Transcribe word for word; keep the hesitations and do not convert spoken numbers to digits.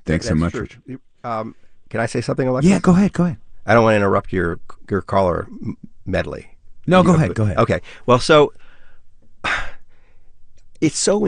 Thanks so much. True. Um, can I say something, Alexis? Yeah, go ahead. Go ahead. I don't want to interrupt your your caller medley. No, go ahead. Go ahead. Okay. Well, so it's so